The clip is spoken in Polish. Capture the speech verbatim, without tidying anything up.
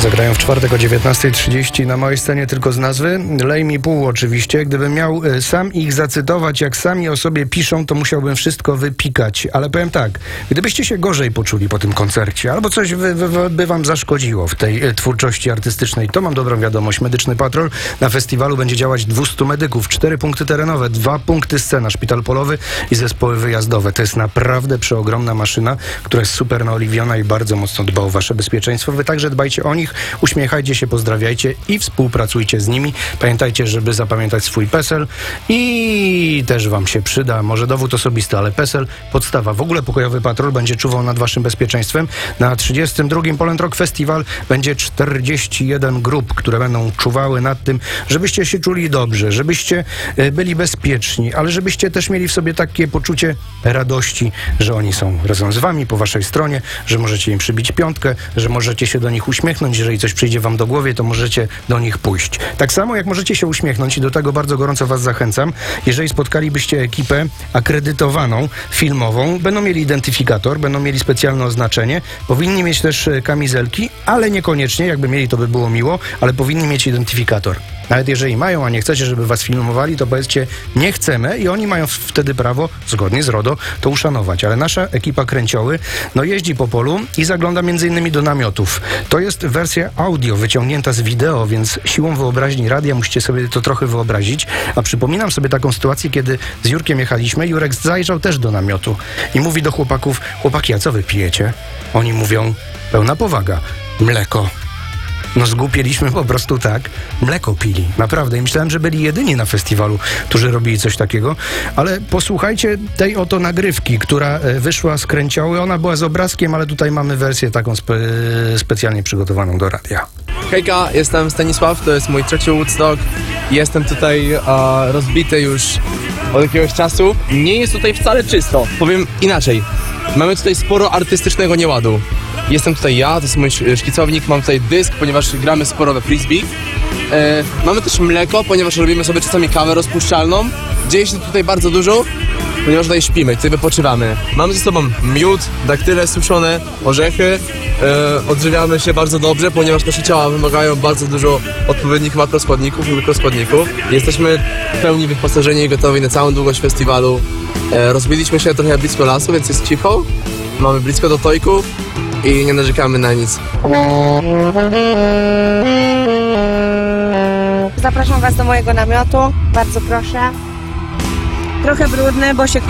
Zagrają w czwartek o dziewiętnastej trzydzieści na małej scenie tylko z nazwy. Lej mi pół oczywiście. Gdybym miał sam ich zacytować, jak sami o sobie piszą, to musiałbym wszystko wypikać. Ale powiem tak, gdybyście się gorzej poczuli po tym koncercie, albo coś wy, wy, by wam zaszkodziło w tej e, twórczości artystycznej, to mam dobrą wiadomość. Medyczny Patrol na festiwalu będzie działać dwustu medyków, cztery punkty terenowe, dwa punkty scena, szpital polowy i zespoły wyjazdowe. To jest naprawdę przeogromna maszyna, która jest super naoliwiona i bardzo mocno dba o wasze bezpieczeństwo. Wy także dbajcie o nich, uśmiechajcie się, pozdrawiajcie i współpracujcie z nimi. Pamiętajcie, żeby zapamiętać swój PESEL i też wam się przyda, może dowód osobisty, ale PESEL, podstawa. W ogóle Pokojowy Patrol będzie czuwał nad waszym bezpieczeństwem. Na trzydziestym drugim Poland Rock Festival będzie czterdzieści jeden grup, które będą czuwały nad tym, żebyście się czuli dobrze, żebyście byli bezpieczni, ale żebyście też mieli w sobie takie poczucie radości, że oni są razem z wami, po waszej stronie, że możecie im przybić piątkę, że możecie się do nich uśmiechnąć. Jeżeli coś przyjdzie wam do głowy, to możecie do nich pójść. Tak samo jak możecie się uśmiechnąć i do tego bardzo gorąco was zachęcam, jeżeli spotkalibyście ekipę akredytowaną, filmową, będą mieli identyfikator, będą mieli specjalne oznaczenie, powinni mieć też kamizelki, ale niekoniecznie, jakby mieli, to by było miło, ale powinni mieć identyfikator. Nawet jeżeli mają, a nie chcecie, żeby was filmowali, to powiedzcie, nie chcemy i oni mają wtedy prawo, zgodnie z RODO, to uszanować. Ale nasza ekipa Kręcioły, no jeździ po polu i zagląda między innymi do namiotów. To jest wersja audio wyciągnięta z wideo, więc siłą wyobraźni radia musicie sobie to trochę wyobrazić. A przypominam sobie taką sytuację, kiedy z Jurkiem jechaliśmy, Jurek zajrzał też do namiotu i mówi do chłopaków, chłopaki, a co wy pijecie? Oni mówią, pełna powaga, mleko. No zgłupieliśmy po prostu tak. Mleko pili, naprawdę. I myślałem, że byli jedyni na festiwalu, którzy robili coś takiego. Ale posłuchajcie tej oto nagrywki, która wyszła z Kręcioły. Ona była z obrazkiem, ale tutaj mamy wersję taką spe specjalnie przygotowaną do radia. Hejka, jestem Stanisław, to jest mój trzeci Woodstock. Jestem tutaj a, rozbity już od jakiegoś czasu. Nie jest tutaj wcale czysto. Powiem inaczej. Mamy tutaj sporo artystycznego nieładu. Jestem tutaj ja, to jest mój szkicownik, mam tutaj dysk, ponieważ gramy sporo we frisbee. E, mamy też mleko, ponieważ robimy sobie czasami kawę rozpuszczalną. Dzieje się tutaj bardzo dużo, ponieważ tutaj śpimy, tutaj wypoczywamy. Mamy ze sobą miód, daktyle suszone, orzechy. E, odżywiamy się bardzo dobrze, ponieważ nasze ciała wymagają bardzo dużo odpowiednich makroskładników i mikroskładników. Jesteśmy w pełni wyposażeni i gotowi na całą długość festiwalu. E, rozbiliśmy się trochę blisko lasu, więc jest cicho. Mamy blisko do tojków i nie narzekamy na nic. Zapraszam was do mojego namiotu, bardzo proszę. Trochę brudny, bo się